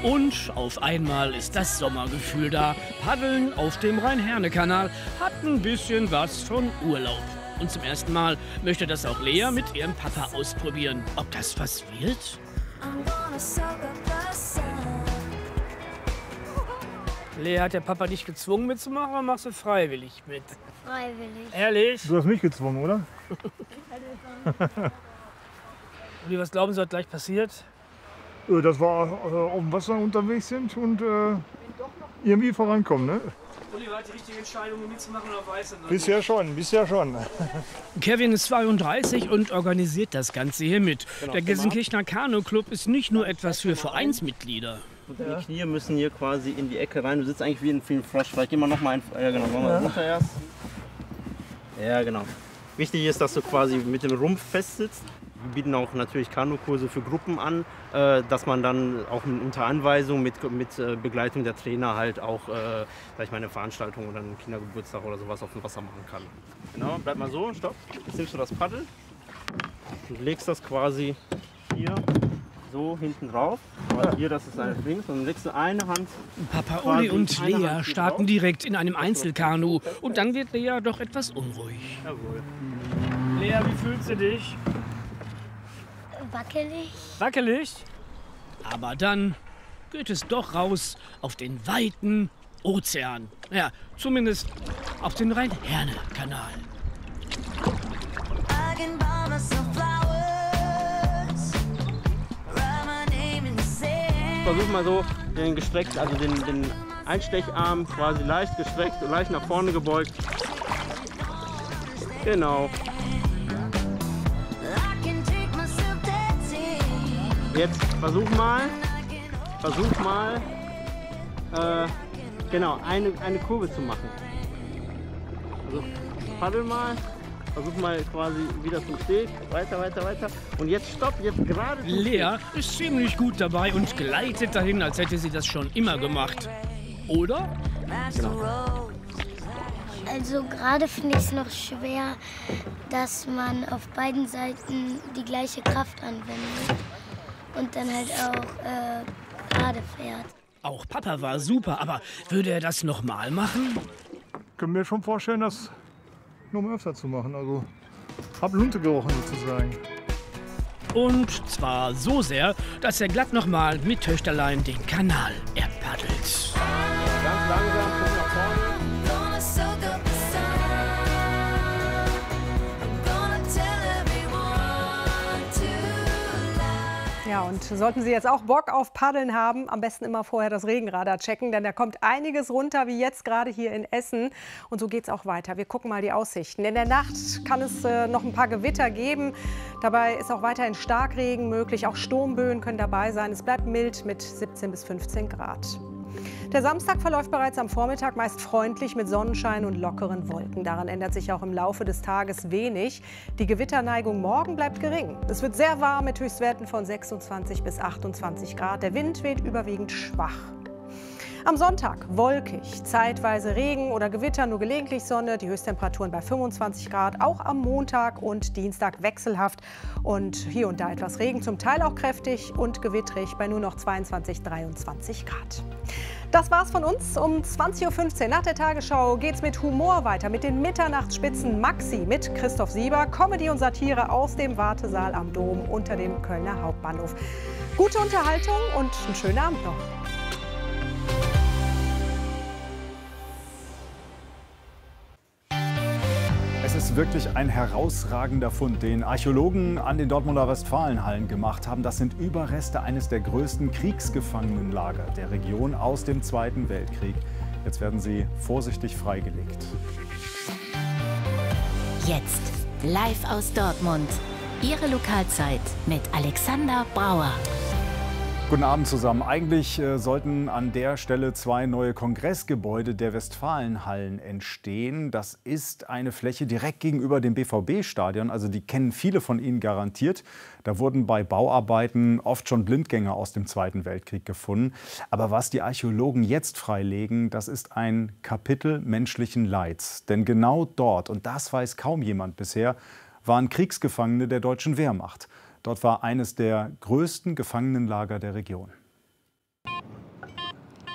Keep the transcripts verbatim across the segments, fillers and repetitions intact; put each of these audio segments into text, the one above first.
Und auf einmal ist das Sommergefühl da. Paddeln auf dem Rhein-Herne-Kanal hat ein bisschen was von Urlaub. Und zum ersten Mal möchte das auch Lea mit ihrem Papa ausprobieren. Ob das was wird? Lea, hat der Papa dich gezwungen mitzumachen oder machst du freiwillig mit? Freiwillig. Ehrlich? Du hast mich gezwungen, oder? Uli, was glauben Sie, was gleich passiert? Äh, Dass wir äh, auf dem Wasser unterwegs sind und äh, irgendwie vorankommen. Ne? Uli, war die richtige Entscheidung, mitzumachen oder weiß er noch? Bisher schon, bisher schon. Kevin ist zweiunddreißig und organisiert das Ganze hier mit. Genau, Der Gelsenkirchener Kanu-Club ist nicht nur etwas für Vereinsmitglieder. Die Knie müssen hier quasi in die Ecke rein. Du sitzt eigentlich wie ein, wie ein Frosch. Vielleicht gehen wir noch mal ein. Ja, genau. Machen wir das runter erst. Ja, genau. Wichtig ist, dass du quasi mit dem Rumpf fest sitzt. Wir bieten auch natürlich Kanukurse für Gruppen an, äh, dass man dann auch unter Anweisung mit, mit äh, Begleitung der Trainer halt auch, äh, sag ich mal, eine Veranstaltung oder einen Kindergeburtstag oder sowas auf dem Wasser machen kann. Genau, bleib mal so, stopp. Jetzt nimmst du das Paddel und legst das quasi hier so hinten drauf. Aber hier, das ist eine links, und dann legst du eine Hand. Papa Uli und Lea starten direkt in einem Einzelkanu. Und dann wird Lea doch etwas unruhig. Jawohl. Lea, wie fühlst du dich? Wackelig. Wackelig? Aber dann geht es doch raus auf den weiten Ozean. Ja, zumindest auf den Rhein-Herne-Kanal. Versuch mal so den gestreckt, also den, den Einstecharm quasi leicht gestreckt, leicht nach vorne gebeugt. Genau. Jetzt versuch mal, versuch mal, äh, genau, eine, eine Kurve zu machen. Also paddel mal, versuch mal quasi wieder zum Steg, weiter, weiter, weiter. Und jetzt stopp, jetzt gerade. Lea ist ziemlich gut dabei und gleitet dahin, als hätte sie das schon immer gemacht. Oder? Genau. Also gerade finde ich es noch schwer, dass man auf beiden Seiten die gleiche Kraft anwendet und dann halt auch äh, gerade fährt. Auch Papa war super, aber würde er das nochmal machen? Können wir schon vorstellen, das noch mal öfter zu machen. Also hab Lunte gerochen sozusagen. Und zwar so sehr, dass er glatt nochmal mit Töchterlein den Kanal erpaddelt. Ganz langsam, guck nach vorne. Ja, und sollten Sie jetzt auch Bock auf Paddeln haben, am besten immer vorher das Regenradar checken, denn da kommt einiges runter, wie jetzt gerade hier in Essen. Und so geht es auch weiter. Wir gucken mal die Aussichten. In der Nacht kann es äh, noch ein paar Gewitter geben. Dabei ist auch weiterhin Starkregen möglich. Auch Sturmböen können dabei sein. Es bleibt mild mit siebzehn bis fünfzehn Grad. Der Samstag verläuft bereits am Vormittag meist freundlich mit Sonnenschein und lockeren Wolken. Daran ändert sich auch im Laufe des Tages wenig. Die Gewitterneigung morgen bleibt gering. Es wird sehr warm mit Höchstwerten von sechsundzwanzig bis achtundzwanzig Grad. Der Wind weht überwiegend schwach. Am Sonntag wolkig, zeitweise Regen oder Gewitter, nur gelegentlich Sonne. Die Höchsttemperaturen bei fünfundzwanzig Grad. Auch am Montag und Dienstag wechselhaft. Und hier und da etwas Regen, zum Teil auch kräftig und gewittrig bei nur noch zweiundzwanzig, dreiundzwanzig Grad. Das war's von uns. Um zwanzig Uhr fünfzehn nach der Tagesschau geht's mit Humor weiter. Mit den Mitternachtsspitzen Maxi mit Christoph Sieber. Comedy und Satire aus dem Wartesaal am Dom unter dem Kölner Hauptbahnhof. Gute Unterhaltung und einen schönen Abend noch. Es ist wirklich ein herausragender Fund, den Archäologen an den Dortmunder Westfalenhallen gemacht haben. Das sind Überreste eines der größten Kriegsgefangenenlager der Region aus dem Zweiten Weltkrieg. Jetzt werden sie vorsichtig freigelegt. Jetzt live aus Dortmund. Ihre Lokalzeit mit Alexander Brauer. Guten Abend zusammen. Eigentlich äh, sollten an der Stelle zwei neue Kongressgebäude der Westfalenhallen entstehen. Das ist eine Fläche direkt gegenüber dem B V B-Stadion. Also die kennen viele von Ihnen garantiert. Da wurden bei Bauarbeiten oft schon Blindgänger aus dem Zweiten Weltkrieg gefunden. Aber was die Archäologen jetzt freilegen, das ist ein Kapitel menschlichen Leids. Denn genau dort, und das weiß kaum jemand bisher, waren Kriegsgefangene der deutschen Wehrmacht. Dort war eines der größten Gefangenenlager der Region.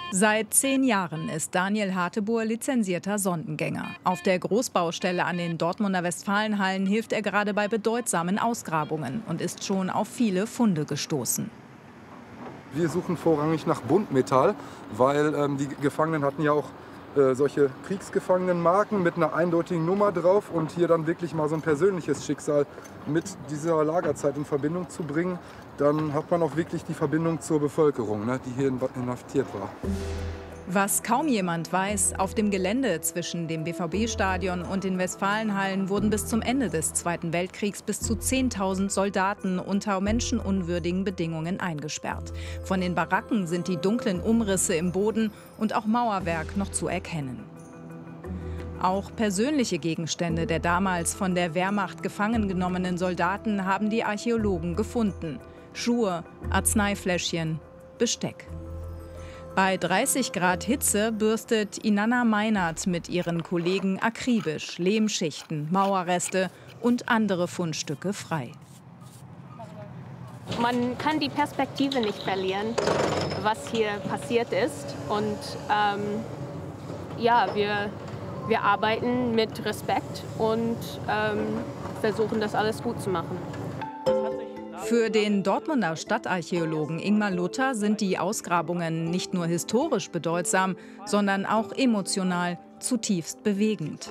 Seit zehn Jahren ist Daniel Harteboer lizenzierter Sondengänger. Auf der Großbaustelle an den Dortmunder Westfalenhallen hilft er gerade bei bedeutsamen Ausgrabungen und ist schon auf viele Funde gestoßen. Wir suchen vorrangig nach Buntmetall, weil ähm, die Gefangenen hatten ja auch äh, solche Kriegsgefangenenmarken mit einer eindeutigen Nummer drauf. Und hier dann wirklich mal so ein persönliches Schicksal mit dieser Lagerzeit in Verbindung zu bringen, dann hat man auch wirklich die Verbindung zur Bevölkerung, ne, die hier inhaftiert war. Was kaum jemand weiß, auf dem Gelände zwischen dem B V B-Stadion und den Westfalenhallen wurden bis zum Ende des Zweiten Weltkriegs bis zu zehntausend Soldaten unter menschenunwürdigen Bedingungen eingesperrt. Von den Baracken sind die dunklen Umrisse im Boden und auch Mauerwerk noch zu erkennen. Auch persönliche Gegenstände der damals von der Wehrmacht gefangen genommenen Soldaten haben die Archäologen gefunden. Schuhe, Arzneifläschchen, Besteck. Bei dreißig Grad Hitze bürstet Inanna Meinert mit ihren Kollegen akribisch Lehmschichten, Mauerreste und andere Fundstücke frei. Man kann die Perspektive nicht verlieren, was hier passiert ist. Und ähm, ja, wir, wir arbeiten mit Respekt und ähm, versuchen, das alles gut zu machen. Für den Dortmunder Stadtarchäologen Ingmar Luther sind die Ausgrabungen nicht nur historisch bedeutsam, sondern auch emotional zutiefst bewegend.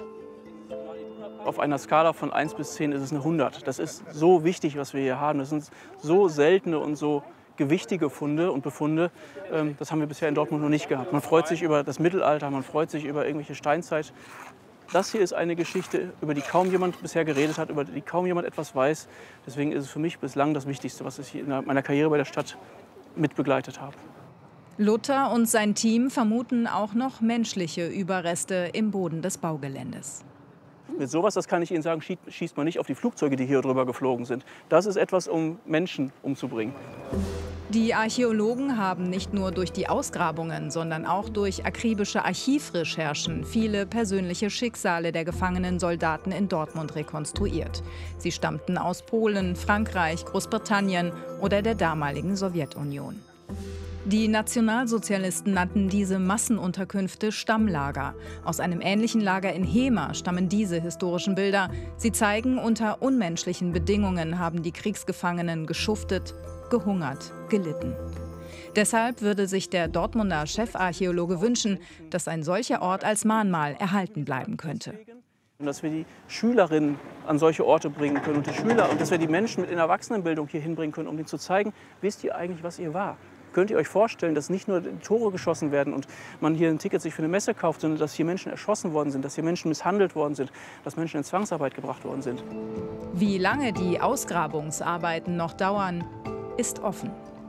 Auf einer Skala von eins bis zehn ist es eine hundert. Das ist so wichtig, was wir hier haben. Das sind so seltene und so gewichtige Funde und Befunde. Das haben wir bisher in Dortmund noch nicht gehabt. Man freut sich über das Mittelalter, man freut sich über irgendwelche Steinzeit. Das hier ist eine Geschichte, über die kaum jemand bisher geredet hat, über die kaum jemand etwas weiß. Deswegen ist es für mich bislang das Wichtigste, was ich in meiner Karriere bei der Stadt mitbegleitet habe. Luther und sein Team vermuten auch noch menschliche Überreste im Boden des Baugeländes. Mit sowas, das kann ich Ihnen sagen, schießt man nicht auf die Flugzeuge, die hier drüber geflogen sind. Das ist etwas, um Menschen umzubringen. Die Archäologen haben nicht nur durch die Ausgrabungen, sondern auch durch akribische Archivrecherchen viele persönliche Schicksale der gefangenen Soldaten in Dortmund rekonstruiert. Sie stammten aus Polen, Frankreich, Großbritannien oder der damaligen Sowjetunion. Die Nationalsozialisten nannten diese Massenunterkünfte Stammlager. Aus einem ähnlichen Lager in Hemer stammen diese historischen Bilder. Sie zeigen, unter unmenschlichen Bedingungen haben die Kriegsgefangenen geschuftet, gehungert, gelitten. Deshalb würde sich der Dortmunder Chefarchäologe wünschen, dass ein solcher Ort als Mahnmal erhalten bleiben könnte. Und dass wir die Schülerinnen an solche Orte bringen können und die Schüler und dass wir die Menschen mit in Erwachsenenbildung hier hinbringen können, um ihnen zu zeigen, wisst ihr eigentlich, was ihr war? Könnt ihr euch vorstellen, dass nicht nur Tore geschossen werden und man hier ein Ticket sich für eine Messe kauft, sondern dass hier Menschen erschossen worden sind, dass hier Menschen misshandelt worden sind, dass Menschen in Zwangsarbeit gebracht worden sind? Wie lange die Ausgrabungsarbeiten noch dauern, ist offen.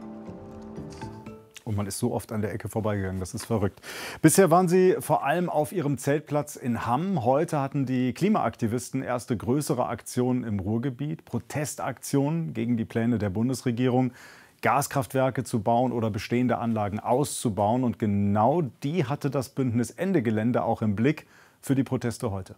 Und man ist so oft an der Ecke vorbeigegangen, das ist verrückt. Bisher waren Sie vor allem auf Ihrem Zeltplatz in Hamm. Heute hatten die Klimaaktivisten erste größere Aktionen im Ruhrgebiet, Protestaktionen gegen die Pläne der Bundesregierung, Gaskraftwerke zu bauen oder bestehende Anlagen auszubauen. Und genau die hatte das Bündnis Ende Gelände auch im Blick für die Proteste heute.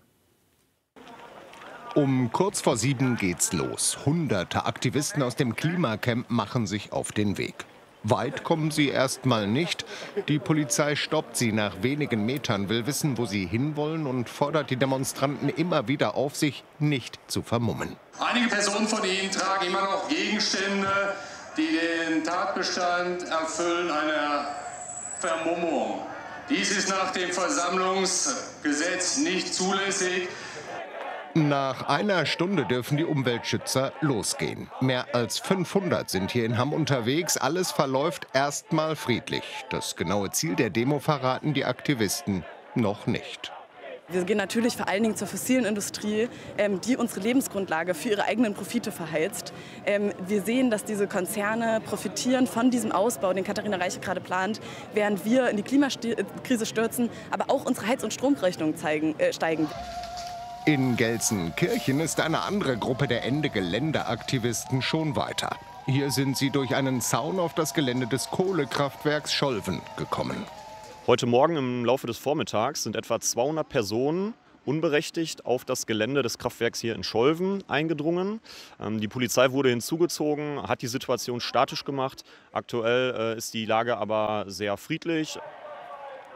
Um kurz vor sieben geht's los. Hunderte Aktivisten aus dem Klimacamp machen sich auf den Weg. Weit kommen sie erst mal nicht. Die Polizei stoppt sie nach wenigen Metern, will wissen, wo sie hinwollen und fordert die Demonstranten immer wieder auf, sich nicht zu vermummen. Einige Personen von ihnen tragen immer noch Gegenstände, die den Tatbestand erfüllen einer Vermummung. Dies ist nach dem Versammlungsgesetz nicht zulässig. Nach einer Stunde dürfen die Umweltschützer losgehen. Mehr als fünfhundert sind hier in Hamm unterwegs. Alles verläuft erstmal friedlich. Das genaue Ziel der Demo verraten die Aktivisten noch nicht. Wir gehen natürlich vor allen Dingen zur fossilen Industrie, ähm, die unsere Lebensgrundlage für ihre eigenen Profite verheizt. Ähm, wir sehen, dass diese Konzerne profitieren von diesem Ausbau, den Katharina Reiche gerade plant, während wir in die Klimakrise stürzen, aber auch unsere Heiz- und Stromrechnungen zeigen, äh, steigen. In Gelsenkirchen ist eine andere Gruppe der Ende-Gelände-Aktivisten schon weiter. Hier sind sie durch einen Zaun auf das Gelände des Kohlekraftwerks Scholven gekommen. Heute Morgen im Laufe des Vormittags sind etwa zweihundert Personen unberechtigt auf das Gelände des Kraftwerks hier in Scholven eingedrungen. Die Polizei wurde hinzugezogen, hat die Situation statisch gemacht. Aktuell ist die Lage aber sehr friedlich.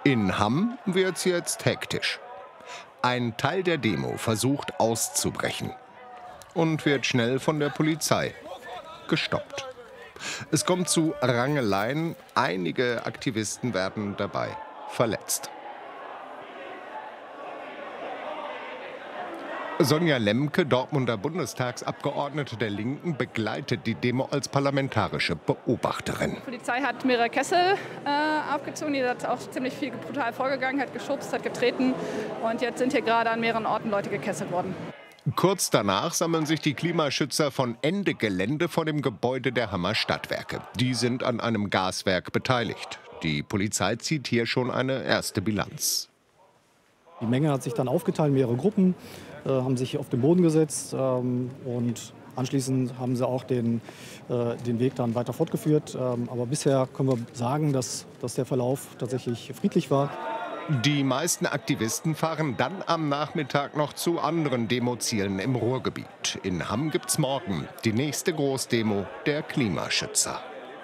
In Hamm wird's jetzt hektisch. Ein Teil der Demo versucht auszubrechen und wird schnell von der Polizei gestoppt. Es kommt zu Rangeleien, einige Aktivisten werden dabei verletzt. Sonja Lemke, Dortmunder Bundestagsabgeordnete der Linken, begleitet die Demo als parlamentarische Beobachterin. Die Polizei hat mehrere Kessel äh, aufgezogen, die hat auch ziemlich viel brutal vorgegangen, hat geschubst, hat getreten und jetzt sind hier gerade an mehreren Orten Leute gekesselt worden. Kurz danach sammeln sich die Klimaschützer von Ende Gelände vor dem Gebäude der Hammer Stadtwerke. Die sind an einem Gaswerk beteiligt. Die Polizei zieht hier schon eine erste Bilanz. Die Menge hat sich dann aufgeteilt, mehrere Gruppen, äh, haben sich auf den Boden gesetzt ähm, und anschließend haben sie auch den, äh, den Weg dann weiter fortgeführt. Ähm, aber bisher können wir sagen, dass, dass der Verlauf tatsächlich friedlich war. Die meisten Aktivisten fahren dann am Nachmittag noch zu anderen Demozielen im Ruhrgebiet. In Hamm gibt's morgen die nächste Großdemo der Klimaschützer.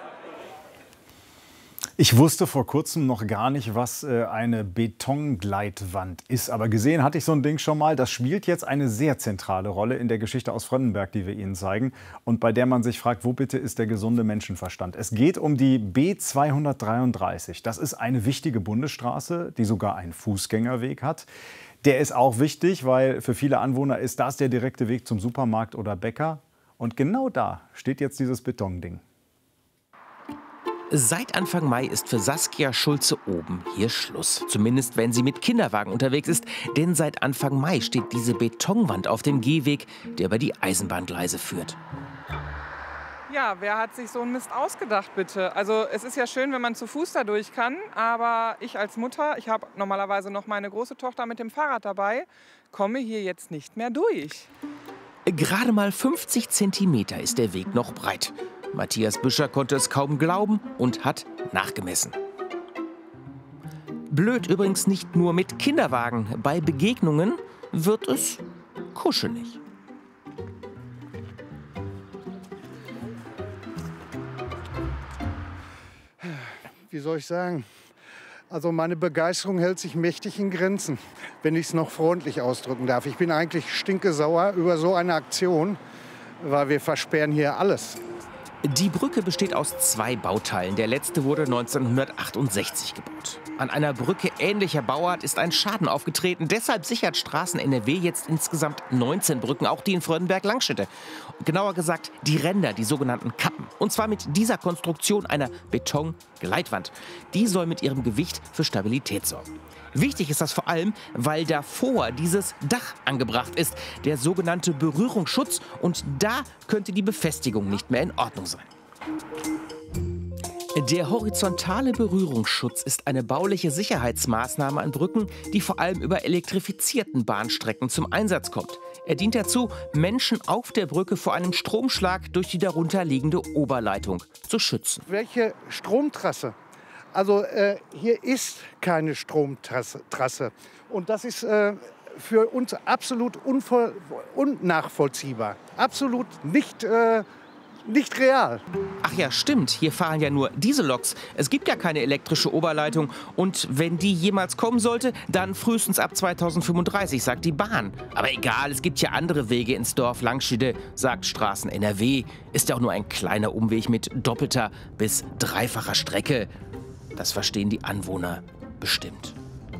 Ich wusste vor kurzem noch gar nicht, was äh, eine Betongleitwand ist. Aber gesehen hatte ich so ein Ding schon mal. Das spielt jetzt eine sehr zentrale Rolle in der Geschichte aus Fröndenberg, die wir Ihnen zeigen. Und bei der man sich fragt, wo bitte ist der gesunde Menschenverstand? Es geht um die B zweihundertdreiunddreißig. Das ist eine wichtige Bundesstraße, die sogar einen Fußgängerweg hat. Der ist auch wichtig, weil für viele Anwohner ist das der direkte Weg zum Supermarkt oder Bäcker. Und genau da steht jetzt dieses Betonding. Seit Anfang Mai ist für Saskia Schulze oben hier Schluss. Zumindest wenn sie mit Kinderwagen unterwegs ist. Denn seit Anfang Mai steht diese Betonwand auf dem Gehweg, der über die Eisenbahngleise führt. Ja, wer hat sich so einen Mist ausgedacht, bitte? Also es ist ja schön, wenn man zu Fuß da durch kann. Aber ich als Mutter, ich habe normalerweise noch meine große Tochter mit dem Fahrrad dabei, komme hier jetzt nicht mehr durch. Gerade mal fünfzig Zentimeter ist der Weg noch breit. Matthias Büscher konnte es kaum glauben und hat nachgemessen. Blöd übrigens nicht nur mit Kinderwagen. Bei Begegnungen wird es kuschelig. Wie soll ich sagen? Also meine Begeisterung hält sich mächtig in Grenzen, wenn ich es noch freundlich ausdrücken darf. Ich bin eigentlich stinkesauer über so eine Aktion, weil wir versperren hier alles. Die Brücke besteht aus zwei Bauteilen. Der letzte wurde neunzehnhundertachtundsechzig gebaut. An einer Brücke ähnlicher Bauart ist ein Schaden aufgetreten. Deshalb sichert Straßen N R W jetzt insgesamt neunzehn Brücken, auch die in Fröndenberg-Langstedt. Genauer gesagt die Ränder, die sogenannten Kappen. Und zwar mit dieser Konstruktion einer Betongleitwand. Die soll mit ihrem Gewicht für Stabilität sorgen. Wichtig ist das vor allem, weil davor dieses Dach angebracht ist, der sogenannte Berührungsschutz. Und da könnte die Befestigung nicht mehr in Ordnung sein. Der horizontale Berührungsschutz ist eine bauliche Sicherheitsmaßnahme an Brücken, die vor allem über elektrifizierten Bahnstrecken zum Einsatz kommt. Er dient dazu, Menschen auf der Brücke vor einem Stromschlag durch die darunter liegende Oberleitung zu schützen. Welche Stromtrasse? Also äh, hier ist keine Stromtrasse. Trasse. Und das ist äh, für uns absolut unvoll, unnachvollziehbar. Absolut nicht, äh, nicht real. Ach ja, stimmt. Hier fahren ja nur Dieselloks. Es gibt ja keine elektrische Oberleitung. Und wenn die jemals kommen sollte, dann frühestens ab zweitausendfünfunddreißig, sagt die Bahn. Aber egal, es gibt ja andere Wege ins Dorf Langstedt, sagt Straßen N R W. Ist ja auch nur ein kleiner Umweg mit doppelter bis dreifacher Strecke. Das verstehen die Anwohner bestimmt.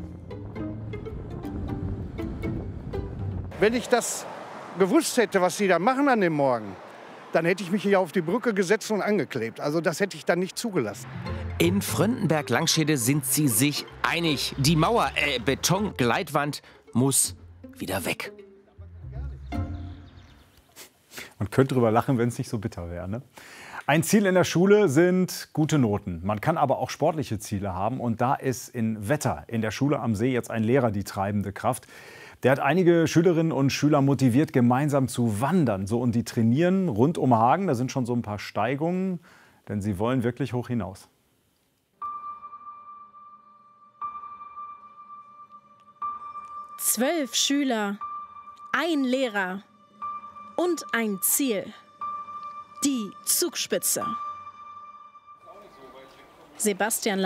Wenn ich das gewusst hätte, was sie da machen an dem Morgen, dann hätte ich mich hier auf die Brücke gesetzt und angeklebt. Also das hätte ich dann nicht zugelassen. In Fröndenberg-Langstedt sind sie sich einig. Die Mauer, äh, Betongleitwand muss wieder weg. Man könnte drüber lachen, wenn es nicht so bitter wäre, ne? Ein Ziel in der Schule sind gute Noten. Man kann aber auch sportliche Ziele haben. Und da ist in Wetter, in der Schule am See, jetzt ein Lehrer die treibende Kraft. Der hat einige Schülerinnen und Schüler motiviert, gemeinsam zu wandern. So, und die trainieren rund um Hagen. Da sind schon so ein paar Steigungen, denn sie wollen wirklich hoch hinaus. Zwölf Schüler, ein Lehrer und ein Ziel. Die Zugspitze. Sebastian